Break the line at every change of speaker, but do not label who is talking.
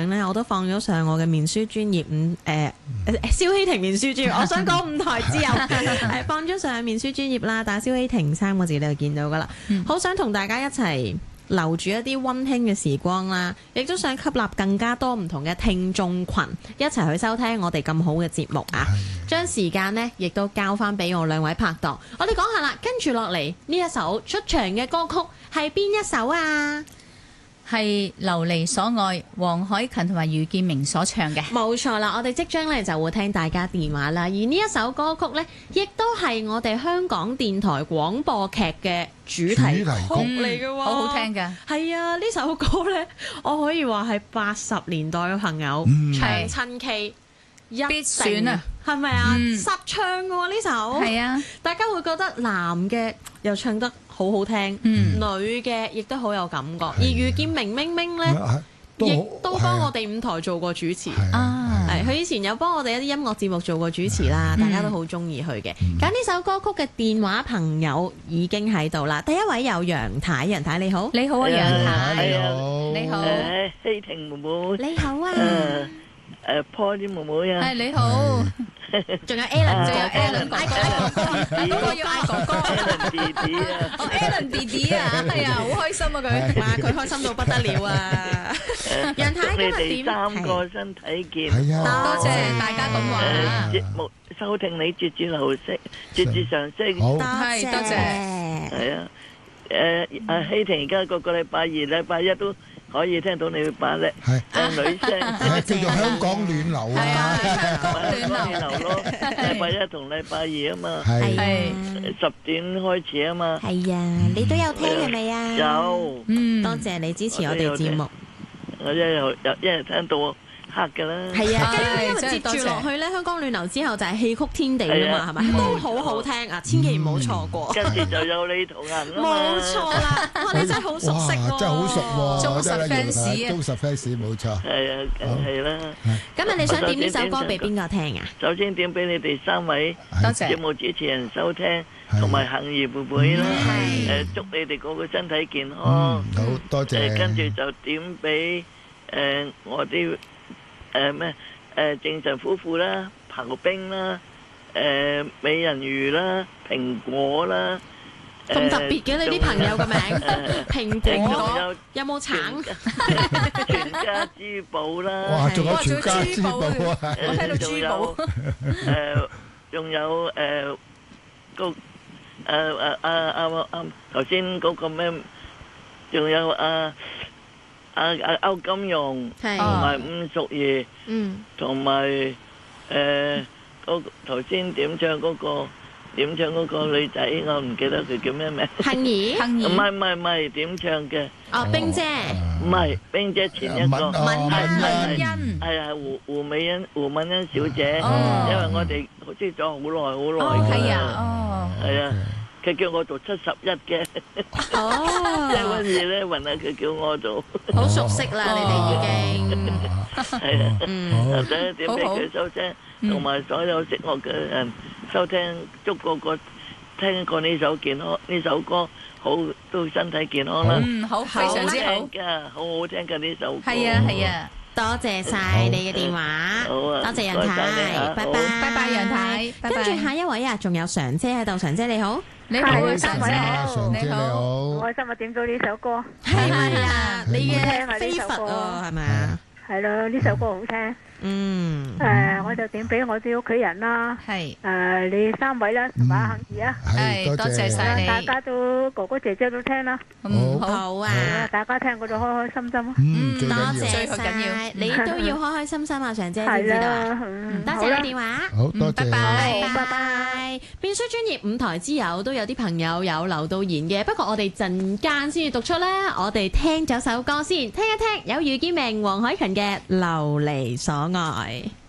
相咧，我都放咗上我嘅面書專頁蕭希婷面書專頁，我想講舞台之友係放咗上面書專頁啦，打蕭希婷3個字你就見到噶啦。好想同大家一齊留住一啲溫馨嘅時光啦，亦都想吸納更加多唔同嘅聽眾群一齊去收聽我哋咁好嘅節目啊！將時間呢亦都交翻俾我2位拍檔，我哋講下啦。跟住落嚟呢一首出場嘅歌曲係邊一首啊？
係流離所愛，黃凱芹同埋余建明所唱嘅。
冇錯啦，我哋即將咧就會聽大家電話啦。而呢一首歌曲呢，亦都係我哋香港電台廣播劇嘅主題曲嚟嘅喎，
好好聽㗎。
係啊，呢首歌呢，我可以話係80年代嘅朋友唱親 K
必選啊，
係咪啊？實唱嘅喎呢首，
係啊，
大家會覺得男嘅又唱得好好聽，女嘅亦都好有感覺。而余建明明明呢，亦都幫我哋5台做過主持啊，係佢以前有幫我哋一啲音樂節目做過主持啦，大家都好中意佢嘅。咁呢首歌曲嘅電話朋友已經喺度啦。第一位有楊太，楊太你好，
你好啊楊太，
你好，希婷妹妹，
你好啊。
Paul 啲妹妹啊，
係你好，
仲有 Alan，
仲有 Alan 哥哥，嗰個要嗌哥哥
Alan 弟弟啊，
哦 Alan 弟弟啊，係啊，好開心啊佢，
哇佢開心到不得了啊！楊太今日點？
你哋3個身體健康，
多謝大家咁話。
節目收聽你節節流息，節節上升，
多
謝。
係啊，希婷而家個禮拜2、禮拜1都可以聽到你把咧，女聲，
叫做香港暖流啊，
香港暖
流咯，禮拜1同禮拜2啊嘛，
係
10點開始啊嘛，
係啊，你都有聽係咪啊？
有，
多謝你支持我哋節目，
我一日聽到黑㗎啦，
係啊，因為接住落去咧，香港暖流之後就係戲曲天地啊嘛，係咪？都好好聽啊，千祈唔好錯過。
跟住就有你同行啊嘛，
冇錯啦，哇！你真係好熟悉喎，
真係好熟喎，
忠實 fans 啊，
忠實 fans 冇錯。
係啊，係啦。
今日你想點呢首歌俾邊個聽啊？
首先點俾你哋3位
多謝
節目主持人收聽，同埋幸兒妹妹啦，祝你哋個個身體健康。
好多謝。
跟住就點俾我啲正神夫婦啦、刨冰啦、美人魚啦、蘋果啦，
咁特別嘅你啲朋友嘅名，蘋果有冇橙？
全家珠寶啦，
哇！仲有全家珠寶啊！
我聽到珠寶，
仲有個頭先嗰個咩？仲有歐金融同埋伍淑儀，同埋嗰頭先點唱嗰個女仔，我唔記得佢叫咩名。
幸兒，
唔係點唱嘅？
哦，冰姐，
唔係冰姐前一個，
敏欣，
係胡敏欣小姐，因為我哋識咗好耐㗎啦，係啊。佢叫我做71嘅，即係溫嘢咧，雲啊，佢叫我做，
好熟悉啦，你哋已經
係啊，或者點俾佢收聽，同埋所有識我嘅人收聽，祝個個聽過呢首歌好都身體健康啦。
好，非常之好
㗎，好好聽㗎呢首歌。
係啊。
多謝晒你嘅電話，多謝楊太，拜拜楊太。跟住下一位啊，仲有常姐喺度，常姐你好，
你好啊，常姐，
你好，
開心啊！點到呢首歌，
係咪啊？你嘅飛佛啊，係咪啊？
係咯，呢首歌好聽。我就點俾我啲屋企人啦。係你3位啦，同埋阿幸兒啊。
係多謝晒你，
大家都哥哥姐姐都聽啦。
好啊！
大家聽嗰度開開心心啊。
多謝晒，你都要開開心心啊，常姐知唔知道啊？多謝你電話，
好多謝，
拜拜。變書專業5台之友都有啲朋友有留到言嘅，不過我哋陣間先至讀出啦。我哋聽咗首歌先，聽一聽有余建明、黃凱芹嘅《流離所愛》。